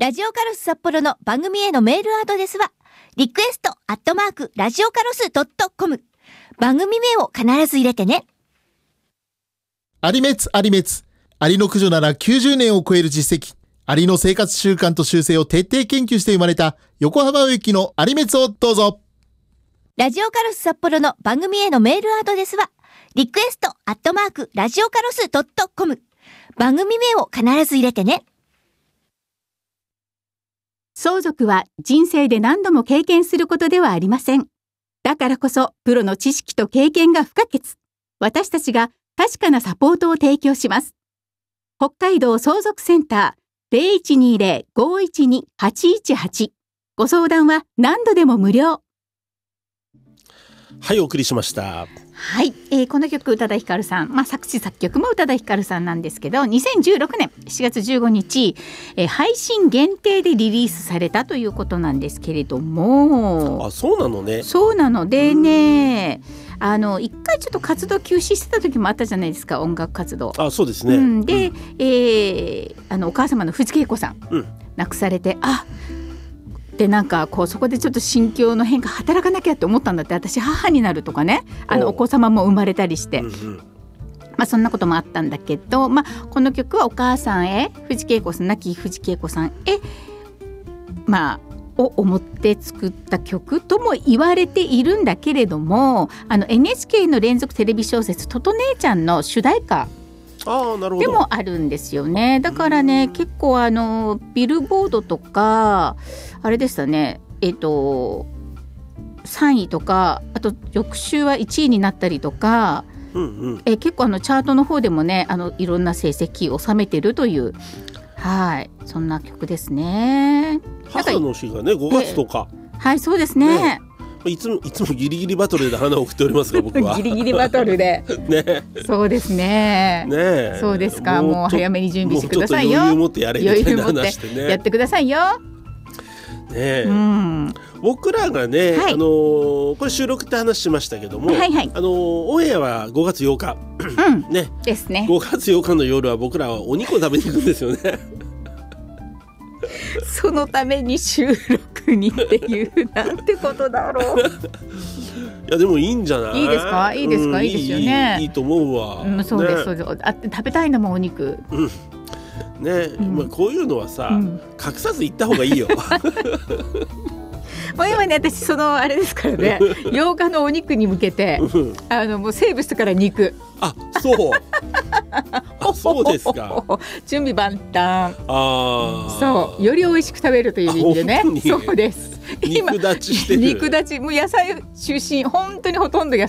ラジオカロス札幌の番組へのメールアドレスはリクエストラジオカロス.com。 番組名を必ず入れてね。 アリメツアリの駆除なら90年を超える実績、アリの生活習慣と習性を徹底研究して生まれた横浜植木のアリメツをどうぞ。 ラジオカロス札幌の番組へのメールアドレスはリクエストラジオカロス.com。 番組名を必ず入れてね。 相続は人生で何度も経験することではありません。だからこそプロの知識と経験が不可欠。私たちが確かなサポートを提供します。北海道相続センター 0120-512-818。ご相談は何度でも無料。 はい、お送りしました。 はい、この曲宇多田ヒカルさん、作詞作曲も宇多田ヒカルさんなんですけど、2016年4月15日、配信限定でリリースされたということなんですけれども。 あ、そうなのね。 そうなのでね、一回ちょっと活動休止してた時もあったじゃないですか、音楽活動。 あ、そうですね。 で、お母様の藤恵子さん、亡くされて、でなんかこうそこでちょっと心境の変化働かなきゃって思ったんだって。私母になるとかね、お子様も生まれたりして、そんなこともあったんだけど、この曲はお母さんへ、藤恵子さん、亡き藤恵子さんへを思って作った曲とも言われているんだけれども、NHK の連続テレビ小説とと姉ちゃんの主題歌でもあるんですよね。だからね、結構ビルボードとかあれでしたね、3位とか、あと翌週は1位になったりとか、結構チャートの方でもね、いろんな成績を収めてるという、そんな曲ですね。 母の日がね、5月とか、 そうですね。 いつもギリギリバトルで花を送っておりますが、僕はギリギリバトルでね、 そうですね。そうですか。もう早めに準備してくださいよ。 余裕持ってやれみたいな話でね、 やってくださいよ。 僕らがね、これ収録って話しましたけども、オンエアは5月8日、 ですね。 5月8日の夜は僕らはお肉を食べに行くんですよね。 そのために収録にっていうなんてことだろう。いやでもいいんじゃない？ いいですか？いいですか？いいですよね。 いいと思うわ。 そうです、そうです。食べたいのもお肉。 こういうのはさ、隠さず言った方がいいよ。 もう今ね、私あれですからね、8日のお肉に向けてもうセーブしてから肉。 そうですか。 準備万端。そうより美味しく食べるという意味でね。そうです。 肉立ちしてる。 肉立ち、もう野菜中心、本当にほとんど野